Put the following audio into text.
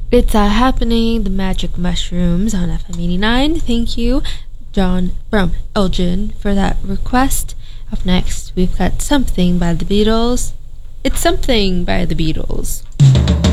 It's happening, the Magic Mushrooms on FM 89. Thank you, John from Elgin, for that request. Up next, we've got Something by the Beatles. It's Something by the Beatles.